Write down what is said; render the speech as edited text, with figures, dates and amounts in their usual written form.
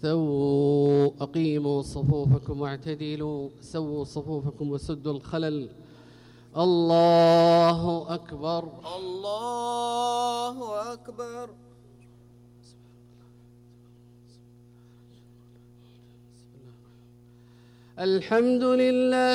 استووا أقيموا صفوفكم واعتدلوا سووا صفوفكم وسدوا الخلل. الله أكبر. الله أكبر. الحمد لله.